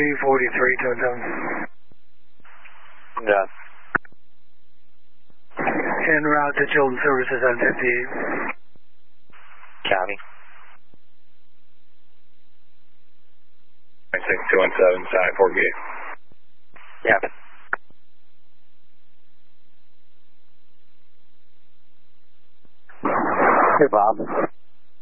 343, Twin Town. Done. En route to Children's Services on 58. Copy. 6217, side 4 gate. Yeah. Hey, Bob.